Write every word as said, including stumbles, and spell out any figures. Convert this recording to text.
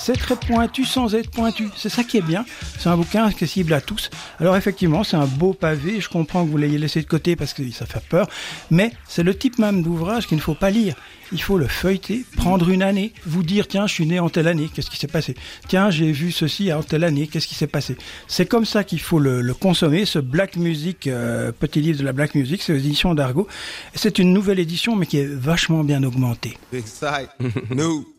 C'est très pointu sans être pointu. C'est ça qui est bien. C'est un bouquin accessible à tous. Alors effectivement, c'est un beau pavé. Je comprends que vous l'ayez laissé de côté parce que ça fait peur. Mais c'est le type même d'ouvrage qu'il ne faut pas lire. Il faut le feuilleter, prendre une année, vous dire tiens, je suis né en telle année, qu'est-ce qui s'est passé? Tiens, j'ai vu ceci en telle année, qu'est-ce qui s'est passé? C'est comme ça qu'il faut le, le consommer, ce Black Music, euh, petit livre de la Black Music, c'est aux éditions d'Argo. C'est une nouvelle édition, mais qui est vachement bien augmentée. Big sight. New.